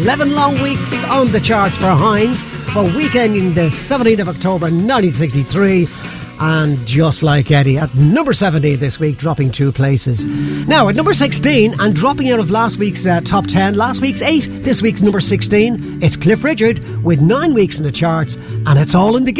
11 long weeks on the charts for Heinz, for weekending the 17th of October 1963. And just like Eddie, at number 17 this week, dropping 2 places. Now, at number 16, and dropping out of last week's top 10, last week's 8, this week's number 16, it's Cliff Richard with 9 weeks in the charts, and it's all in the game.